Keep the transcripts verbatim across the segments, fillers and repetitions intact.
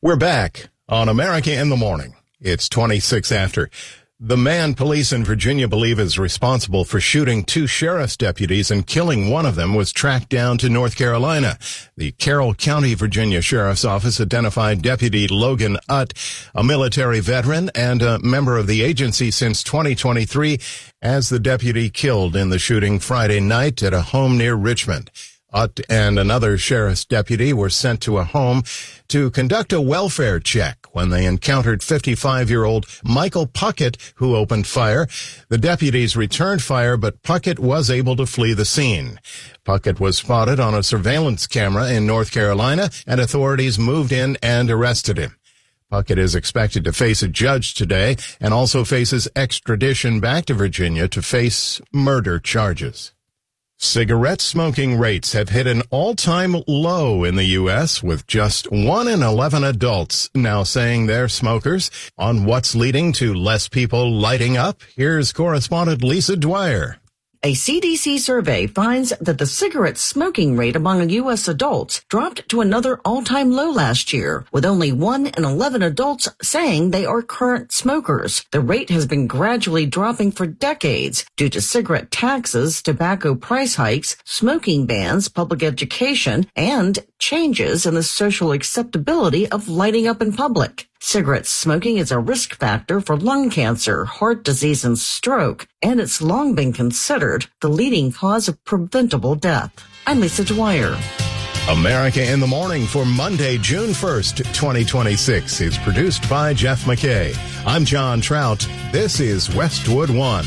We're back on America in the Morning. It's twenty-six after. The man police in Virginia believe is responsible for shooting two sheriff's deputies and killing one of them was tracked down to North Carolina. The Carroll County, Virginia Sheriff's Office identified Deputy Logan Utt, a military veteran and a member of the agency since twenty twenty-three, as the deputy killed in the shooting Friday night at a home near Richmond. Utt and another sheriff's deputy were sent to a home to conduct a welfare check when they encountered fifty-five-year-old Michael Puckett, who opened fire. The deputies returned fire, but Puckett was able to flee the scene. Puckett was spotted on a surveillance camera in North Carolina, and authorities moved in and arrested him. Puckett is expected to face a judge today and also faces extradition back to Virginia to face murder charges. Cigarette smoking rates have hit an all-time low in the U S, with just one in eleven adults now saying they're smokers. On what's leading to less people lighting up, here's correspondent Lisa Dwyer. A C D C survey finds that the cigarette smoking rate among U S adults dropped to another all-time low last year, with only one in eleven adults saying they are current smokers. The rate has been gradually dropping for decades due to cigarette taxes, tobacco price hikes, smoking bans, public education, and changes in the social acceptability of lighting up in public. Cigarette smoking is a risk factor for lung cancer, heart disease, and stroke, and it's long been considered the leading cause of preventable death. I'm Lisa Dwyer. America in the Morning for Monday, June first, twenty twenty-six is produced by Jeff McKay. I'm John Trout. This is Westwood One.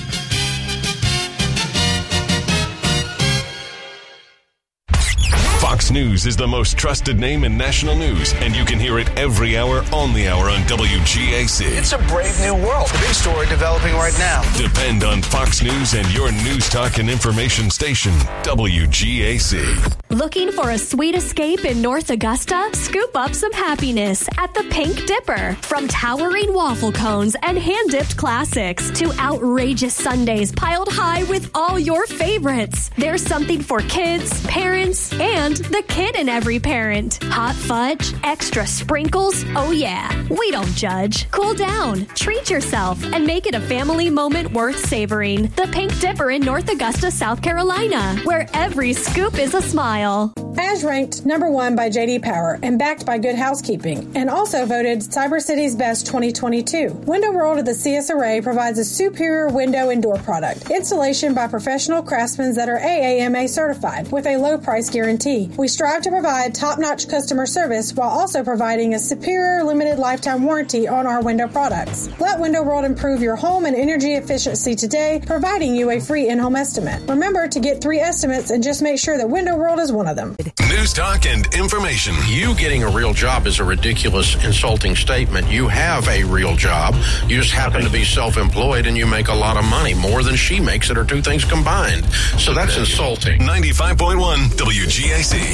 Fox News is the most trusted name in national news, and you can hear it every hour on the hour on W G A C. It's a brave new world. The big story developing right now. Depend on Fox News and your news talk and information station, W G A C. Looking for a sweet escape in North Augusta? Scoop up some happiness at the Pink Dipper. From towering waffle cones and hand-dipped classics to outrageous sundaes piled high with all your favorites. There's something for kids, parents, and the kid in every parent. Hot fudge, extra sprinkles, oh yeah. We don't judge. Cool down, treat yourself, and make it a family moment worth savoring. The Pink Dipper in North Augusta, South Carolina, where every scoop is a smile. As ranked number one by J D Power and backed by Good Housekeeping, and also voted Cyber City's Best twenty twenty-two. Window World of the C S Array provides a superior window and door product. Installation by professional craftsmen that are A A M A certified with a low price guarantee. We strive to provide top-notch customer service while also providing a superior limited lifetime warranty on our window products. Let Window World improve your home and energy efficiency today, providing you a free in-home estimate. Remember to get three estimates and just make sure that Window World is one of them. News talk and information. You getting a real job is a ridiculous, insulting statement. You have a real job. You just happen to be self-employed and you make a lot of money, more than she makes that are two things combined. So that's insulting. ninety-five point one W G A C.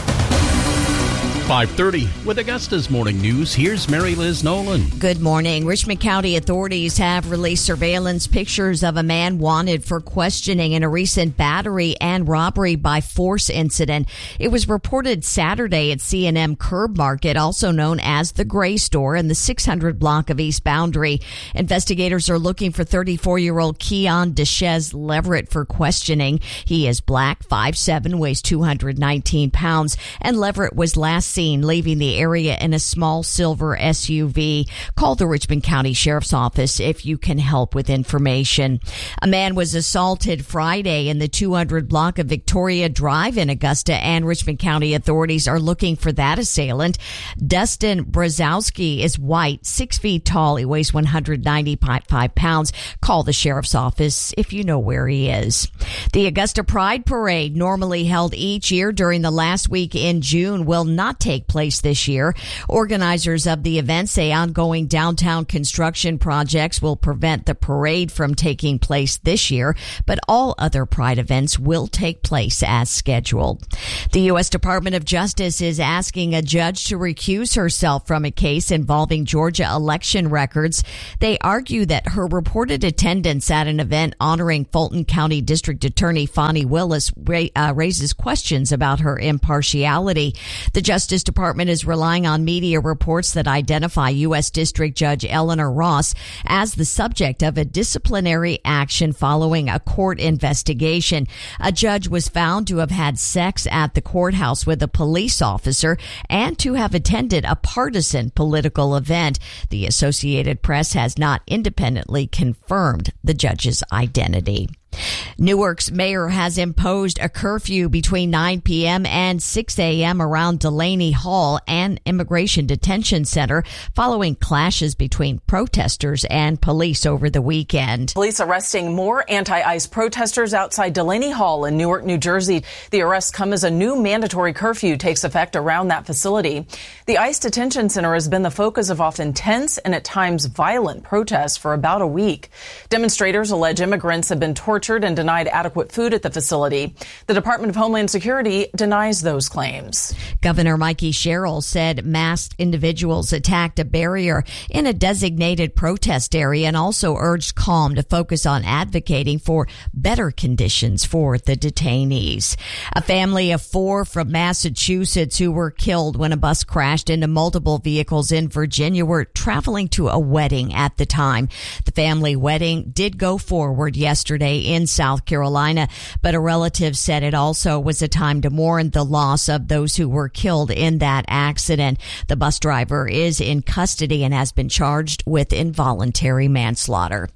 five thirty with Augusta's Morning News. Here's Mary Liz Nolan. Good morning. Richmond County authorities have released surveillance pictures of a man wanted for questioning in a recent battery and robbery by force incident. It was reported Saturday at C and M Curb Market, also known as the Gray Store, in the six hundred block of East Boundary. Investigators are looking for thirty-four-year-old Keon Deshez Leverett for questioning. He is black, five seven, weighs two hundred nineteen pounds, and Leverett was last seen leaving the area in a small silver S U V. Call the Richmond County Sheriff's Office if you can help with information. A man was assaulted Friday in the two hundred block of Victoria Drive in Augusta, and Richmond County authorities are looking for that assailant. Dustin Brzezowski is white, six feet tall. He weighs one hundred ninety-five pounds. Call the Sheriff's Office if you know where he is. The Augusta Pride Parade, normally held each year during the last week in June, will not take place this year. Organizers of the event say ongoing downtown construction projects will prevent the parade from taking place this year, but all other Pride events will take place as scheduled. The U S Department of Justice is asking a judge to recuse herself from a case involving Georgia election records. They argue that her reported attendance at an event honoring Fulton County District Attorney Fani Willis uh, raises questions about her impartiality. The Justice Justice Department is relying on media reports that identify U S. District Judge Eleanor Ross as the subject of a disciplinary action following a court investigation. A judge was found to have had sex at the courthouse with a police officer and to have attended a partisan political event. The Associated Press has not independently confirmed the judge's identity. Newark's mayor has imposed a curfew between nine p.m. and six a.m. around Delaney Hall and Immigration Detention Center following clashes between protesters and police over the weekend. Police arresting more anti-ICE protesters outside Delaney Hall in Newark, New Jersey. The arrests come as a new mandatory curfew takes effect around that facility. The ICE Detention Center has been the focus of often tense and at times violent protests for about a week. Demonstrators allege immigrants have been tortured and denied adequate food at the facility. The Department of Homeland Security denies those claims. Governor Mikey Sherrill said masked individuals attacked a barrier in a designated protest area and also urged calm to focus on advocating for better conditions for the detainees. A family of four from Massachusetts who were killed when a bus crashed into multiple vehicles in Virginia were traveling to a wedding at the time. The family wedding did go forward yesterday in in South Carolina, but a relative said it also was a time to mourn the loss of those who were killed in that accident. The bus driver is in custody and has been charged with involuntary manslaughter.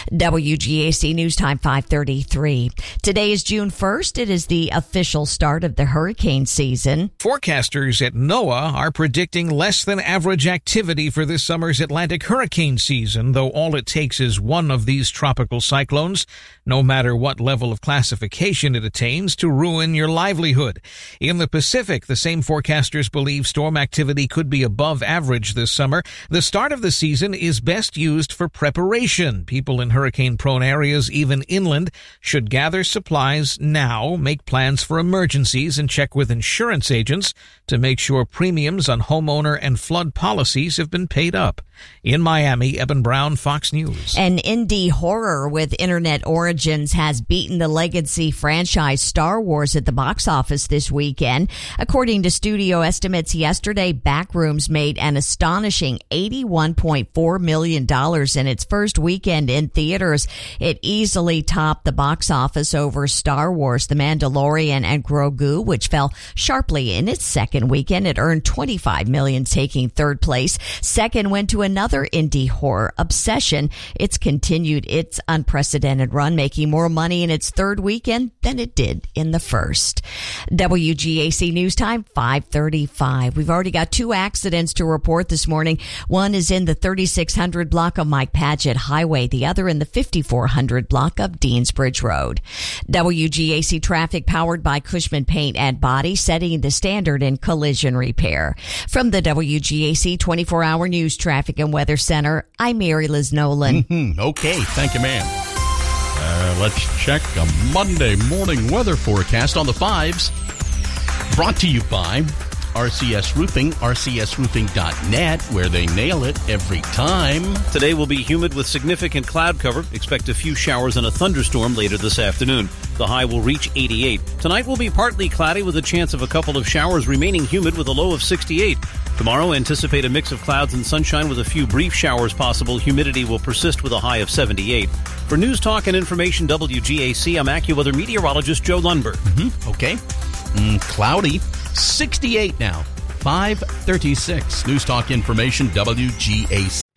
W G A C News Time five thirty-three. Today is June first. It is the official start of the hurricane season. Forecasters at NOAA are predicting less than average activity for this summer's Atlantic hurricane season, though all it takes is one of these tropical cyclones, no matter what level of classification it attains, to ruin your livelihood. In the Pacific, the same forecasters believe storm activity could be above average this summer. The start of the season is best used for preparation. People in hurricane-prone areas, even inland, should gather supplies now, make plans for emergencies, and check with insurance agents to make sure premiums on homeowner and flood policies have been paid up. In Miami, Eben Brown, Fox News. An indie horror with internet origins has beaten the legacy franchise Star Wars at the box office this weekend. According to studio estimates yesterday, Backrooms made an astonishing eighty-one point four million dollars in its first weekend in theaters. It easily topped the box office over Star Wars, The Mandalorian, and Grogu, which fell sharply in its second weekend. It earned twenty-five million dollars, taking third place. Second went to another indie horror, Obsession. It's continued its unprecedented run, making more money in its third weekend than it did in the first. W G A C News Time, five thirty-five. We've already got two accidents to report this morning. One is in the thirty-six hundred block of Mike Padgett Highway, the other in the fifty-four hundred block of Deansbridge Road. W G A C traffic powered by Cushman Paint and Body, setting the standard in collision repair. From the W G A C twenty-four hour News Traffic and Weather Center, I'm Mary Liz Nolan. Mm-hmm. Okay, thank you, ma'am. Uh, let's check a Monday morning weather forecast on the fives. Brought to you by R C S Roofing, R C S roofing dot net, where they nail it every time. Today will be humid with significant cloud cover. Expect a few showers and a thunderstorm later this afternoon. The high will reach eighty-eight. Tonight will be partly cloudy with a chance of a couple of showers, remaining humid with a low of sixty-eight. Tomorrow, anticipate a mix of clouds and sunshine with a few brief showers possible. Humidity will persist with a high of seventy-eight. For News Talk and Information W G A C, I'm AccuWeather meteorologist Joe Lundberg. Mm-hmm. Okay. Mm, cloudy. sixty-eight now. five thirty-six. News Talk Information W G A C.